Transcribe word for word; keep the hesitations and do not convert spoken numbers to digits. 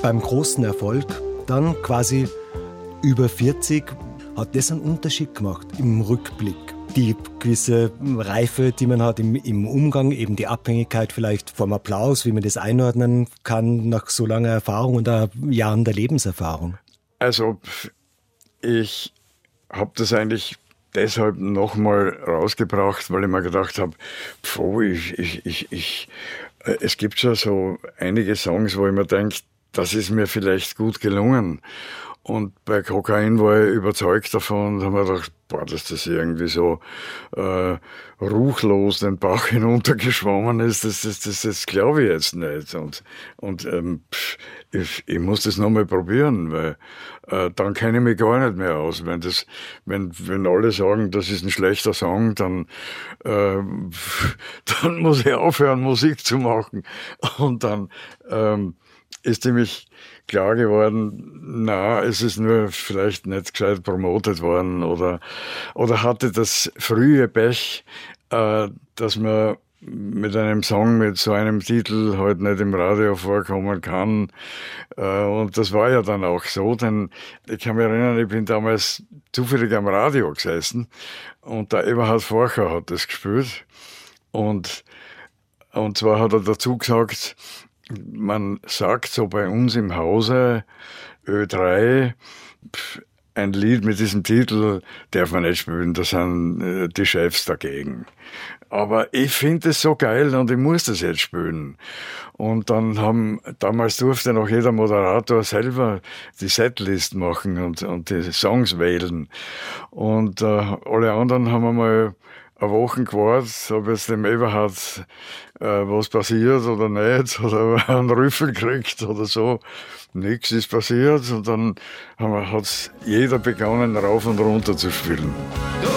beim großen Erfolg, dann quasi über vierzig, hat das einen Unterschied gemacht im Rückblick? Die gewisse Reife, die man hat im, im Umgang, eben die Abhängigkeit vielleicht vom Applaus, wie man das einordnen kann nach so langer Erfahrung und auch Jahren der Lebenserfahrung. Also ich habe das eigentlich deshalb nochmal rausgebracht, weil ich mir gedacht habe, pfuh, ich, ich, ich, ich, es gibt schon so einige Songs, wo ich mir denke, das ist mir vielleicht gut gelungen. Und bei Kokain war ich überzeugt davon und habe mir gedacht, boah, dass das irgendwie so äh, ruchlos den Bach hinuntergeschwommen ist, das, das, das, das glaube ich jetzt nicht. Und, und ähm, pff, ich, ich muss das nochmal probieren, weil äh, dann kenne ich mich gar nicht mehr aus. Wenn, das, wenn, wenn alle sagen, das ist ein schlechter Song, dann, äh, pff, dann muss ich aufhören, Musik zu machen. Und dann ähm, ist nämlich klar geworden, na, es ist nur vielleicht nicht gescheit promotet worden oder, oder hatte das frühe Pech, äh, dass man mit einem Song mit so einem Titel halt nicht im Radio vorkommen kann. Äh, und das war ja dann auch so, denn ich kann mich erinnern, ich bin damals zufällig am Radio gesessen und der Eberhard Forcher hat das gespielt. Und, und zwar hat er dazu gesagt, man sagt so bei uns im Hause, Ö drei, ein Lied mit diesem Titel darf man nicht spielen, da sind die Chefs dagegen. Aber ich finde es so geil und ich muss das jetzt spielen. Und dann haben, damals durfte noch jeder Moderator selber die Setlist machen und, und die Songs wählen. Und äh, alle anderen haben einmal eine Woche gewartet, ob jetzt dem Eberhard äh, was passiert oder nicht, oder einen Rüffel kriegt oder so. Nichts ist passiert und dann hat jeder begonnen, rauf und runter zu spielen. Du